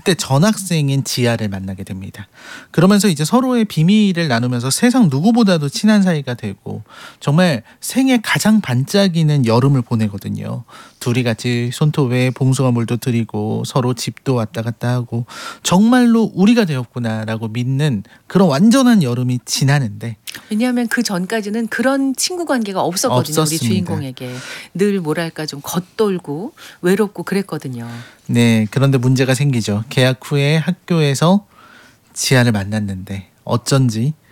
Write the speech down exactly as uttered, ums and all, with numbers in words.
그때 전학생인 지아를 만나게 됩니다. 그러면서 이제 서로의 비밀을 나누면서 세상 누구보다도 친한 사이가 되고 정말 생애 가장 반짝이는 여름을 보내거든요. 둘이 같이 손톱에 봉숭아물도 드리고 서로 집도 왔다 갔다 하고 정말로 우리가 되었구나라고 믿는 그런 완전한 여름이 지나는데 왜냐하면 그 전까지는 그런 친구 관계가 없었거든요. 없었습니다. 우리 주인공에게. 늘 뭐랄까 좀 겉돌고 외롭고 그랬거든요. 네, 그런데 문제가 생기죠. 계약 후에 학교에서 지아를 만났는데 어쩐지